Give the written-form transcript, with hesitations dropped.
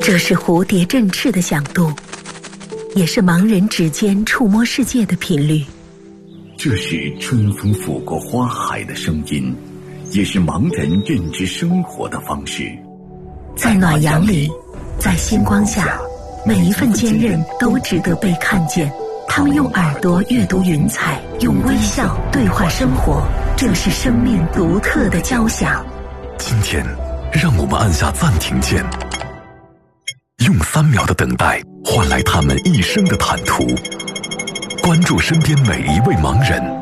这是蝴蝶振翅的响度，也是盲人指尖触摸世界的频率。 这是春风拂过花海的声音，也是盲人认知生活的方式。 在暖阳里，在星光下，每一份坚韧都值得被看见。他们用耳朵阅读云彩，用微笑对话生活，这是生命独特的交响。 今天，让我们按下暂停键，用3秒的等待换来他们一生的坦途。关注身边每一位盲人，